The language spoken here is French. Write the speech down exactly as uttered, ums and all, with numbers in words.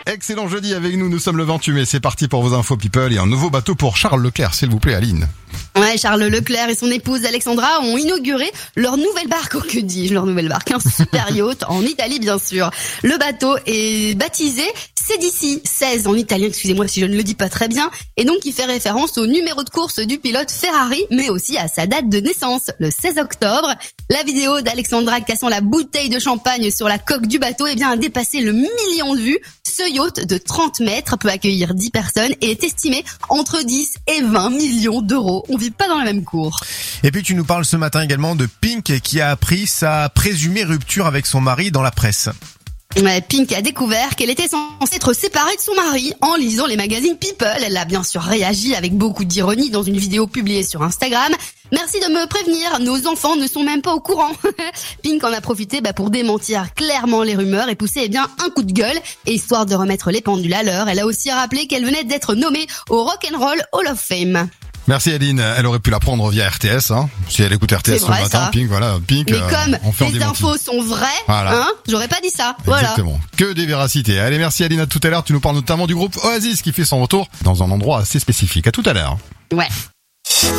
Excellent jeudi avec nous, nous sommes le vingt-huit mai, c'est parti pour vos infos people et un nouveau bateau pour Charles Leclerc, s'il vous plaît Aline. Ouais, Charles Leclerc et son épouse Alexandra ont inauguré leur nouvelle barque, oh, que dis-je, leur nouvelle barque, un super yacht en Italie bien sûr. Le bateau est baptisé Sedici seize en italien, excusez-moi si je ne le dis pas très bien, et donc il fait référence au numéro de course du pilote Ferrari, mais aussi à sa date de naissance, le seize octobre. La vidéo d'Alexandra cassant la bouteille de champagne sur la coque du bateau eh bien, a dépassé le million de vues. Ce yacht de trente mètres peut accueillir dix personnes et est estimé entre dix et vingt millions d'euros. On vit pas dans la même cour. Et puis tu nous parles ce matin également de Pink qui a appris sa présumée rupture avec son mari dans la presse. Ouais, Pink a découvert qu'elle était censée être séparée de son mari en lisant les magazines People. Elle a bien sûr réagi avec beaucoup d'ironie dans une vidéo publiée sur Instagram. Merci de me prévenir, nos enfants ne sont même pas au courant. Pink en a profité bah, pour démentir clairement les rumeurs et pousser eh bien un coup de gueule. Et histoire de remettre les pendules à l'heure, elle a aussi rappelé qu'elle venait d'être nommée au Rock'n'Roll Hall of Fame. Merci Aline, elle aurait pu la prendre via R T S, hein. Si elle écoute R T S ce matin, Pink, voilà, Pink. Mais comme euh, on fait les infos sont vraies, voilà. hein, j'aurais pas dit ça. Exactement. Voilà. Que des véracités. Allez, merci Aline, à tout à l'heure. Tu nous parles notamment du groupe Oasis qui fait son retour dans un endroit assez spécifique. À tout à l'heure. Ouais.